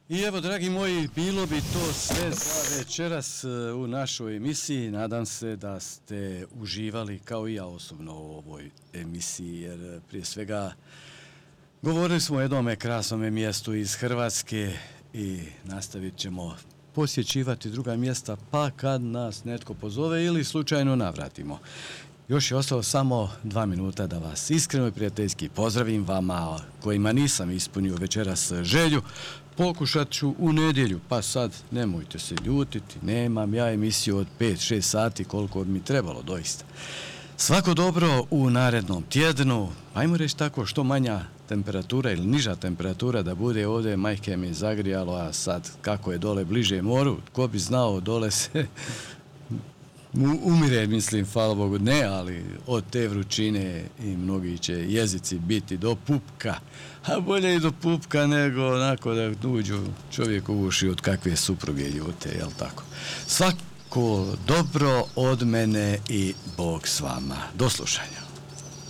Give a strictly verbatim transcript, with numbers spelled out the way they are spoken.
I evo, dragi moji, bilo bi to sve za večeras u našoj emisiji. Nadam se da ste uživali, kao i ja osobno, u ovoj emisiji, jer prije svega govorili smo o jednome krasnome mjestu iz Hrvatske i nastavit ćemo posjećivati druga mjesta, pa kad nas netko pozove ili slučajno navratimo. Još je ostalo samo dva minuta da vas iskreno i prijateljski pozdravim, vama kojima nisam ispunio večeras želju. Pokušat ću u nedjelju, pa sad nemojte se ljutiti, nemam ja emisiju od pet šest sati koliko bi mi trebalo doista. Svako dobro u narednom tjednu, ajmo reći tako, što manja temperatura ili niža temperatura da bude ovdje, majke mi zagrijalo, a sad kako je dole bliže moru, ko bi znao, dole se umire, mislim, hvala Bogu, ne, ali od te vrućine i mnogi će jezici biti do pupka, a bolje i do pupka nego onako da uđu čovjek u uši od kakve supruge ljute, jel tako? Svako dobro od mene i Bog s vama. Do slušanja.